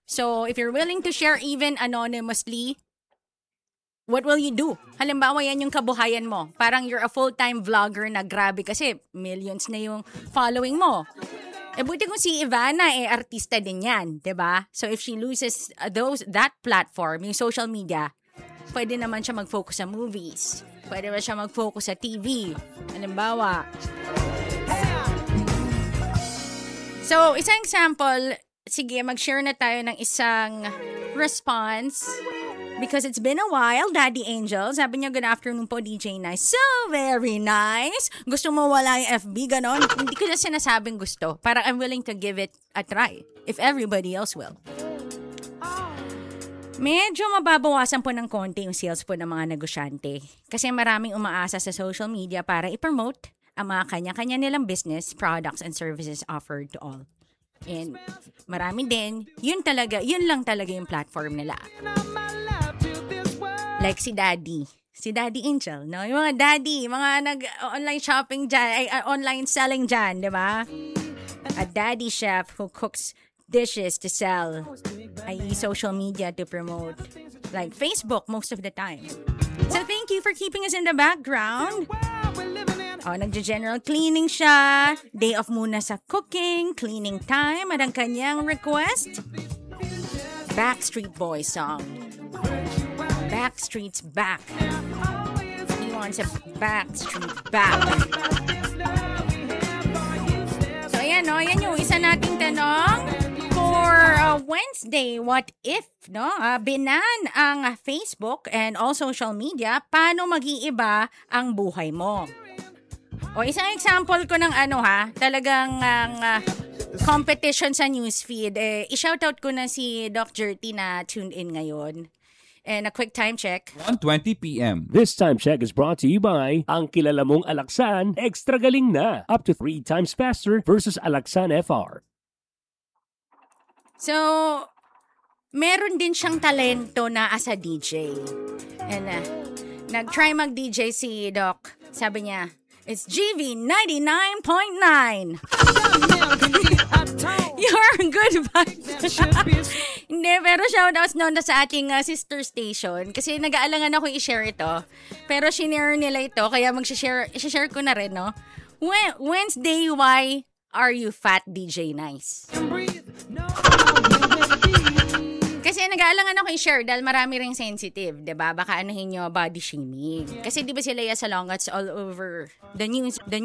So, if you're willing to share even anonymously, what will you do? Halimbawa, yan yung kabuhayan mo. Parang you're a full-time vlogger na grabe kasi millions na yung following mo. Buti kung si Ivana, artista din yan, 'di ba? So, if she loses that platform, yung social media, pwede naman siya mag-focus sa movies. Pwede naman siya mag-focus sa TV. Halimbawa. So, isang example, sige, mag-share na tayo ng isang response. Because it's been a while, Daddy Angel. Sabi niya, good afternoon po, DJ Nice. So very nice. Gusto mo wala yung FB, ganon? Hindi ko na sinasabing gusto. Parang I'm willing to give it a try. If everybody else will. Medyo mababawasan po ng konti yung sales po ng mga negosyante. Kasi maraming umaasa sa social media para i-promote ang mga kanya-kanya nilang business, products, and services offered to all. And marami din, yun lang talaga yung platform nila. Like si Daddy Angel, no? Yung mga daddy, mga nag-online shopping dyan, online selling dyan, di ba? A daddy chef who cooks dishes to sell, i.e. social media to promote, like Facebook most of the time. So thank you for keeping us in the background. Nagja-general cleaning siya. Day off muna sa cooking, cleaning time. At ang kanyang request, Backstreet Boys song. Backstreet's back. He wants a Backstreet back. So ayan, no? Ayan yung isa nating tanong. For Wednesday, what if, no? Binan ang Facebook and all social media, paano mag-iiba ang buhay mo? O isang example ko ng talagang competition sa newsfeed. I-shoutout ko na si Doc Jerty na tuned in ngayon. And a quick time check. 1:20 p.m. This time check is brought to you by ang kilala mong Alaxan, extra galing na. Up to 3 times faster versus Alaxan FR. So, meron din siyang talento na as a DJ. And nag-try mag-DJ si Doc. Sabi niya, it's GV 99.9. You're good vibes. Hindi, pero shoutouts noon sa ating sister station. Kasi nag-aalangan ako i-share ito. Pero shinare nila ito, kaya i-share ko na rin, no? Wednesday, why are you fat, DJ Nice? Kasi nag-aalangan ako i-share dahil marami ring sensitive, 'di ba? Baka anuhin nyo body shaming. Kasi 'di ba sila sa Salongats all over the news